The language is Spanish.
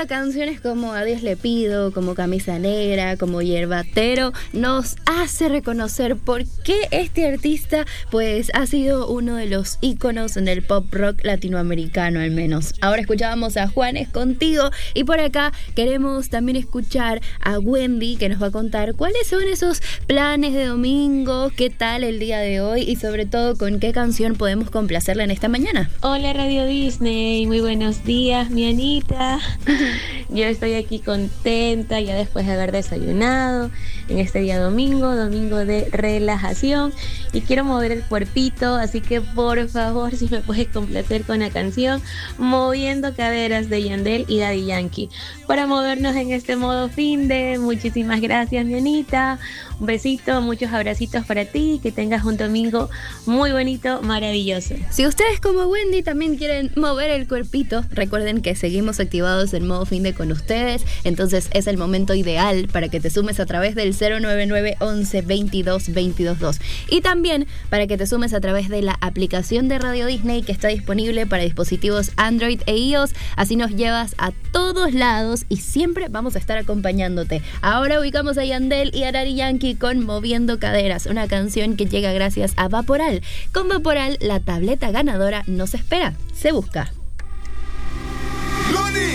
a canciones como A Dios le pido, como Camisa Negra, como Yerbatero, nos hace reconocer por qué este artista pues ha sido uno de los íconos en el pop rock latinoamericano al menos. Ahora escuchábamos a Juanes Contigo y por acá queremos también escuchar a Wendy, que nos va a contar cuáles son esos planes de domingo, qué tal el día de hoy y sobre todo con qué canción podemos complacerla en esta mañana. Hola Radio Disney, muy buenos días mi Anita. Yo estoy aquí contenta ya después de haber desayunado en este día domingo de relajación y quiero mover el cuerpito, así que por favor si me puedes complacer con la canción Moviendo Caderas de Yandel y Daddy Yankee para movernos en este modo finde. Muchísimas gracias mi Anita, un besito, muchos abracitos para ti, que tengas un domingo muy bonito, maravilloso. Si ustedes como Wendy también quieren mover el cuerpito, recuerden que seguimos activados en modo finde con ustedes, entonces es el momento ideal para que te sumes a través del 099 11 22 22 2 y también para que te sumes a través de la aplicación de Radio Disney que está disponible para dispositivos Android e iOS, así nos llevas a todos lados y siempre vamos a estar acompañándote. Ahora ubicamos a Yandel y a Daddy Yankee con Moviendo Caderas, una canción que llega gracias a Vaporal. Con Vaporal, la tableta ganadora nos espera. Se busca.